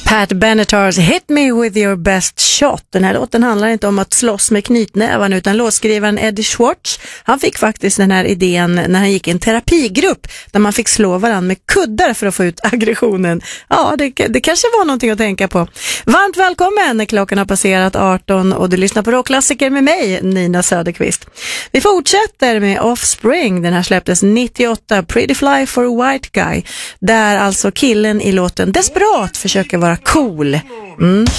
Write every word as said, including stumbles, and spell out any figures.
Pat Benetars Hit Me With Your Best Shot. Den här låten handlar inte om att slåss med knytnävan, utan låtskrivaren Eddie Schwartz, han fick faktiskt den här idén när han gick i en terapigrupp där man fick slå varandra med kuddar för att få ut aggressionen. Ja, det, det kanske var någonting att tänka på. Varmt välkommen när klockan har passerat arton och du lyssnar på rockklassiker med mig, Nina Söderqvist. Vi fortsätter med Offspring. Den här släpptes nittioåtta, Pretty Fly for a White Guy, där alltså killen i låten desperat försöker vara cool. Mm.